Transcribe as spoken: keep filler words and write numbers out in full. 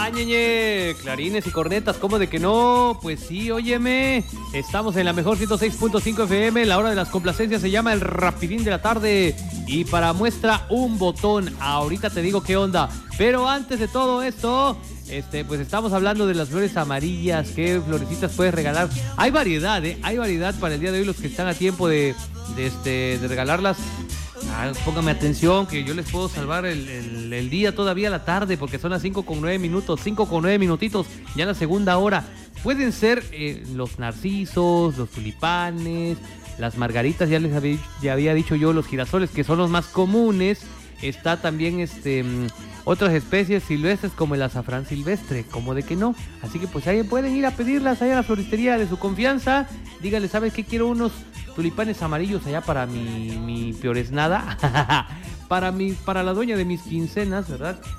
Ah, ñeñe, clarines y cornetas, ¿cómo de que no? Pues sí, óyeme, estamos en la mejor ciento seis punto cinco F M, la hora de las complacencias se llama el Rapidín de la tarde y para muestra un botón, ahorita te digo qué onda, pero antes de todo esto, este, pues estamos hablando de las flores amarillas, qué florecitas puedes regalar, hay variedad, ¿eh? Hay variedad para el día de hoy, los que están a tiempo de, de, este, de regalarlas. Ah, póngame atención que yo les puedo salvar el, el, el día todavía a la tarde porque son las cinco con nueve minutos, cinco con nueve minutitos, ya la segunda hora. Pueden ser eh, los narcisos, los tulipanes, las margaritas, ya les había, ya había dicho yo, los girasoles que son los más comunes. Está también este otras especies silvestres como el azafrán silvestre, como de que no. Así que pues ahí pueden ir a pedirlas allá a la floristería de su confianza. Dígale, ¿sabes qué? Quiero unos tulipanes amarillos allá para mi, mi peoresnada. para mi, para la dueña de mis quincenas, ¿verdad?